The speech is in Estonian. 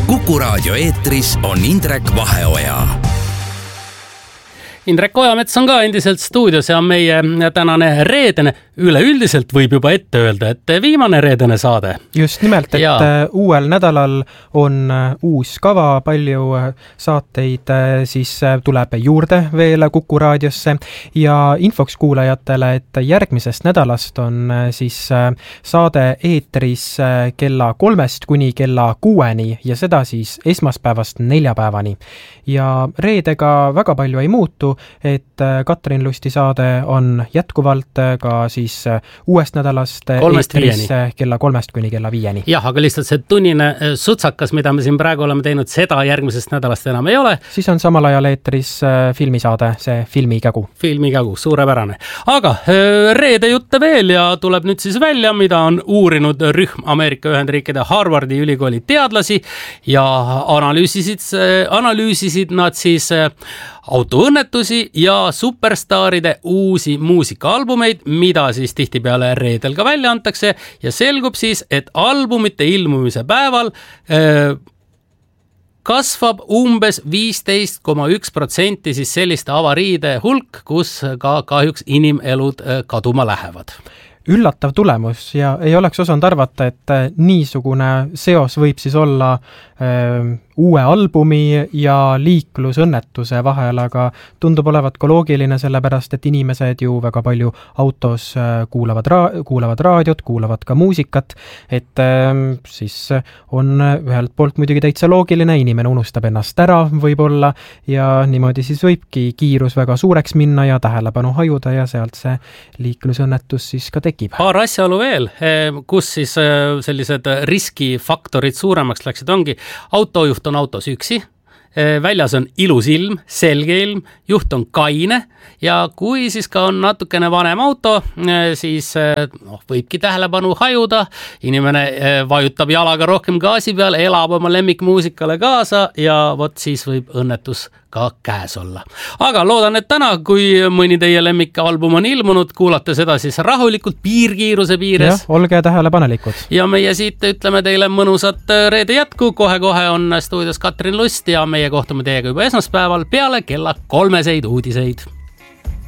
Kuku Raadio eetris on Indrek Vaheoja. Indrek Ojamets on ka endiselt stuudios ja meie tänane reedene, üleüldiselt võib juba ette öelda, et viimane reedene saade. Just nimelt, et uuel nädalal on uus kava, palju saateid siis tuleb juurde veel Kuku Raadiosse ja infoks kuulajatele, et järgmisest nädalast on siis saade eetris kella 3 kuni kella 6 ja seda siis esmaspäevast neljapäevani. Ja reedega väga palju ei muutu, et Katrin Lusti saade on jätkuvalt ka siis uuest nädalast eetris kella 3 kuni kella 5. Jah, aga lihtsalt see tunnine sutsakas, mida me siin praegu oleme teinud, seda järgmisest nädalast enam ei ole. Siis on samal ajal eetris filmisaade, see Filmikägu. Filmikägu, suurepärane. Aga reede jutte veel ja tuleb nüüd siis välja, mida on uurinud rühm Ameerika Ühendriikide Harvardi ülikooli teadlasi ja analüüsisid nad siis autoõnnetusi ja superstaaride uusi muusikaalbumeid, mida siis tihtipeale reedel ka välja antakse ja selgub siis, et albumite ilmumise päeval kasvab umbes 15,1% siis selliste avariide hulk, kus ka kahjuks inimelud kaduma lähevad. Üllatav tulemus ja ei oleks osanud arvata, et niisugune seos võib siis olla uue albumi ja liiklusõnnetuse vahel, aga tundub olevat ka loogiline, sellepärast et inimesed ju väga palju autos kuulavad raadiot, kuulavad ka muusikat, et siis on ühelt poolt muidugi täitsa loogiline, inimene unustab ennast ära võib-olla ja niimoodi siis võibki kiirus väga suureks minna ja tähelepanu hajuda ja sealt see liiklusõnnetus siis ka tekib. Paar asjaolu veel, kus siis sellised riskifaktorid suuremaks läksid, ongi autojuht on autos üksi, väljas on ilus ilm, selge ilm, juht on kaine ja kui siis ka on natukene vanem auto, siis võibki tähelepanu hajuda, inimene vajutab jalaga rohkem gaasi peal, elab oma lemmikmuusikale kaasa ja vot siis võib õnnetus ka käes olla. Aga loodan, et täna, kui mõni teie lemmikalbum on ilmunud, kuulate seda siis rahulikult piirkiiruse piires. Ja, olge tähelepanelikud. Ja meie siit ütleme teile mõnusat reede jätku. Kohe on stuudios Katrin Lust ja meie kohtume teiega juba esmaspäeval peale kella 3 uudiseid.